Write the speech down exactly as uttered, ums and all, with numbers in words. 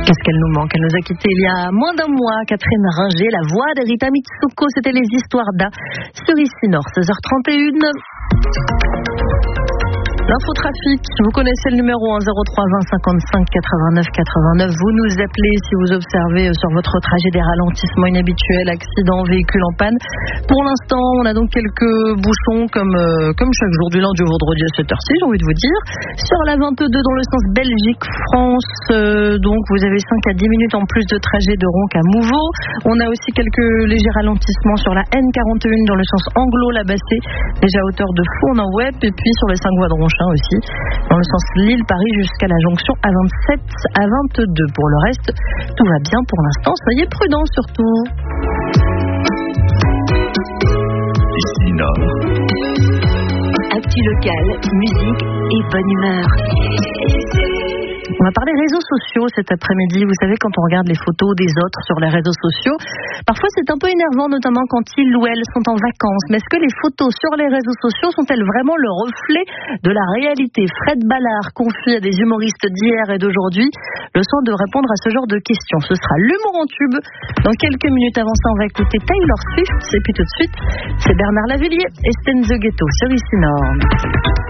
Qu'est-ce qu'elle nous manque? Elle nous a quittés il y a moins d'un mois. Catherine Ringer, la voix d'Erita Mitsuko, c'était les histoires d'A sur ici Nord, seize heures trente et une. L'infotrafic, vous connaissez le numéro un zéro trois vingt cinquante-cinq quatre-vingt-neuf quatre-vingt-neuf. Vous nous appelez si vous observez sur votre trajet des ralentissements inhabituels, accidents, véhicules en panne. Pour l'instant, on a donc quelques bouchons comme, euh, comme chaque jour du lundi au vendredi à cette heure-ci, j'ai envie de vous dire. Sur la vingt-deux dans le sens Belgique-France, euh, donc vous avez cinq à dix minutes en plus de trajet de Ronc à Mouveau. On a aussi quelques légers ralentissements sur la N quarante et un dans le sens Anglo-Labassé, déjà à hauteur de Fournes-en-Web, et puis sur les cinq voies de Ronchin aussi, dans le sens Lille-Paris jusqu'à la jonction A vingt-sept à vingt-deux. Pour le reste, tout va bien pour l'instant, soyez prudents surtout. Ici Nord. Actu locale, musique et bonne humeur. On va parler réseaux sociaux cet après-midi. Vous savez, quand on regarde les photos des autres sur les réseaux sociaux, parfois c'est un peu énervant, notamment quand ils ou elles sont en vacances. Mais est-ce que les photos sur les réseaux sociaux sont-elles vraiment le reflet de la réalité? Fred Ballard confie à des humoristes d'hier et d'aujourd'hui le soin de répondre à ce genre de questions. Ce sera l'humour en tube. Dans quelques minutes avant ça, on va écouter Taylor Swift. Et puis tout de suite, c'est Bernard Lavilliers et Sten the Ghetto sur ici Nord.